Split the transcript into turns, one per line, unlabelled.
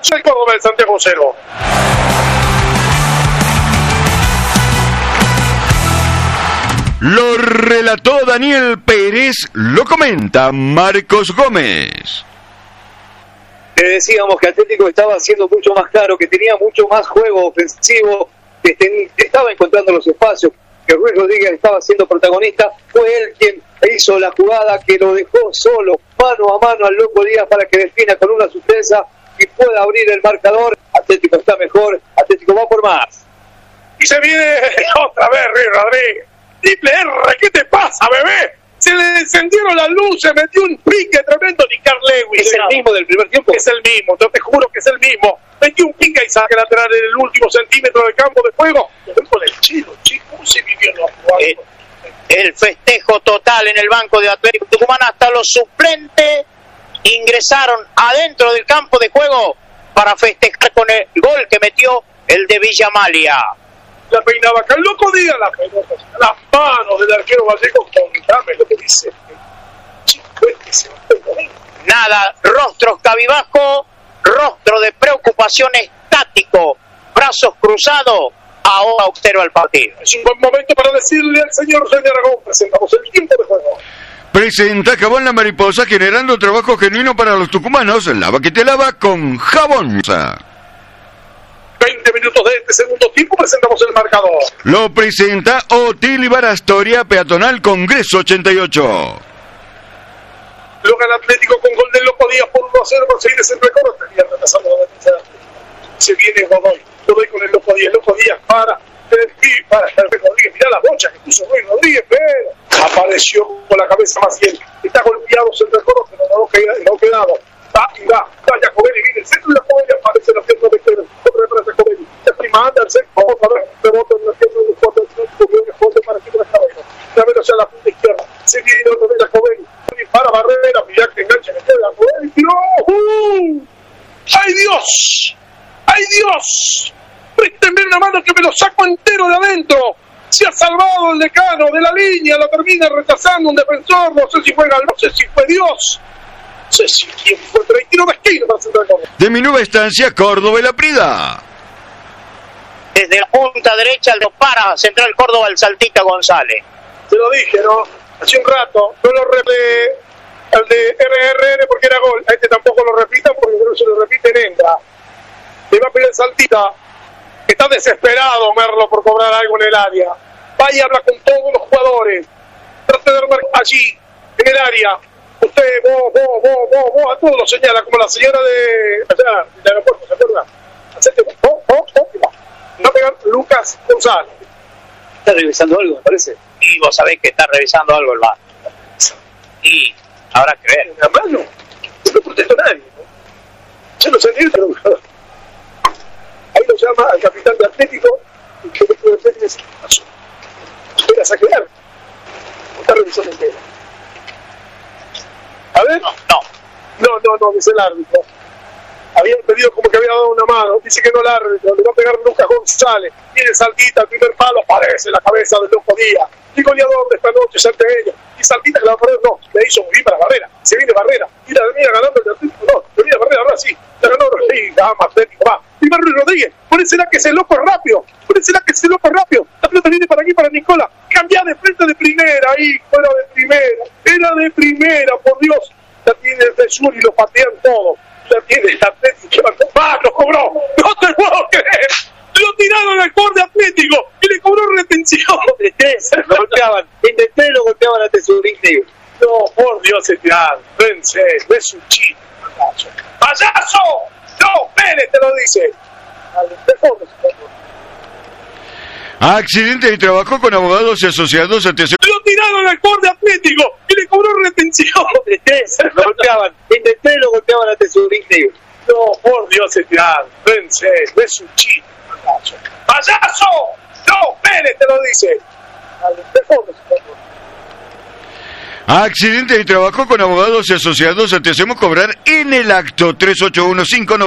El Córdoba de Santiago 0.
Lo relató Daniel Pérez, lo comenta Marcos Gómez.
Decíamos que Atlético estaba siendo mucho más claro, que tenía mucho más juego ofensivo, que estaba encontrando los espacios, que Ruiz Rodríguez estaba siendo protagonista. Fue él quien hizo la jugada que lo dejó solo, mano a mano al Loco Díaz para que defina con una sorpresa y pueda abrir el marcador. Atlético está mejor, Atlético va por más.
Y se viene otra vez Ruiz Rodríguez. Triple R, ¿qué te pasa, bebé? Se le encendieron las luces, metió un pique tremendo ni Carl Lewis.
¿Es el mismo del primer tiempo?
Es el mismo, yo te juro que es el mismo. Metió un pique y saque lateral en el último centímetro del campo de juego. Con el chino, chico, se vivió en los jugadores.
El festejo total en el banco de Atlético Tucumán, hasta los suplentes ingresaron adentro del campo de juego para festejar con el gol que metió el de Villa Amalia.
La peinaba acá, el Loco Díaz, la pelota, las manos del arquero Vallejo, contame lo que dice. Chico, se va a poner.
Nada, rostros cabibajos, rostro de preocupación estático, brazos cruzados, ahora observa el partido.
Es un buen momento para decirle al señor René Aragón, presentamos el tiempo de juego.
Presenta Jabón La Mariposa, generando trabajo genuino para los tucumanos. Lava que te lava con Jabón.
20 minutos de este segundo tiempo, presentamos el marcador.
Lo presenta Otilibar Astoria, Peatonal Congreso 88.
Logra el Atlético con gol del Loco Díaz por 1-0. Marcelo el recorre, estaría retrasando la defensa de Atlético. Se viene Godoy con el Loco Díaz para Ruiz Rodríguez. Mirá la bocha que puso Ruiz Rodríguez, pero apareció con la cabeza más bien. Está golpeado el recorre, pero no quedado. Va Jacobelli, viene el centro de Jacobelli, aparece la pierna de Pérez, otra vez Jacobelli, se prima, anda el centro, otra vez, rebota en la pierna de Juan del Centro, viene José para aquí por el cabello, Travelo hacia la punta izquierda, se viene otra vez Jacobelli, para Barrera, mirá que engancha, que queda Jacobelli, tiró, ¡ay Dios! ¡Ay Dios! Préstenme una mano que me lo saco entero de adentro. Se ha salvado el decano de la línea, lo termina rechazando un defensor, no sé si fue Gal, no sé si fue Dios. No sé si quién fue, pero hay tiro de esquina para Central Córdoba.
De mi nueva estancia, Córdoba y La Prida.
Desde la punta derecha, lo para Central Córdoba, el Saltita González.
Se lo dije, ¿no? Hace un rato, no lo repite al de RRR porque era gol. A este tampoco lo repitan porque creo que se lo repiten, entra. Le va a pedir el Saltita. Está desesperado Merlo por cobrar algo en el área. Va y habla con todos los jugadores. Trata de armar allí, en el área. Usted, vos, a todos lo señala, como la señora del aeropuerto, ¿se acuerda? Hacete va a pegar Lucas González.
¿Está revisando algo, me parece?
Y vos sabés que está revisando algo el VAR. Y habrá que ver.
¿En la mano? No protestó nadie, ¿no? Ya lo sentí, pero ahí lo llama al capitán de Atlético, y que de Atlético dice, ¿esperas a quedar? ¿O está revisando entero? A ver. No, dice el árbitro. Habían pedido como que había dado una mano. Dice que no el árbitro. Le va a pegar Lucas González. Tiene Saltita, el primer palo aparece en la cabeza del Loco Díaz. Y goleador de esta noche es ante ellos. Y Saltita que la va a poner, no. Le hizo muy bien para Barrera. Se viene Barrera. Y la termina ganando el Atlético. No, termina Barrera, ahora sí. La ganó Rodríguez. Vamos, Atlético, va. Y Ruiz Rodríguez. Parecerá que ese loco rápido. La pelota viene para aquí, para Nicola. Cambia de frente de primera. Ahí, fuera de primera. Era de primera, por Dios. La tiene el Fesur y lo patean todo. La tiene el Atlético. ¡Ah, lo cobró! ¡No te puedo creer! Lo tiraron al borde Atlético y le cobró retención.
Lo golpeaban. En el lo golpeaban a Tesurini.
No, por Dios, se tiraron. Vence, es un chino. ¡Payaso! ¡No, Pérez te lo dice!
Accidente de trabajo con abogados y asociados ante...
Lo tiraron al borde Atlético y le cobró retención.
Lo golpeaban. En el lo golpeaban a Tesurini.
No, por Dios, se tiraron. Vence, es un chino. ¡Payaso! ¡No, Pérez te lo dice!
Accidente de trabajo con abogados y asociados. Te hacemos cobrar en el acto 38159.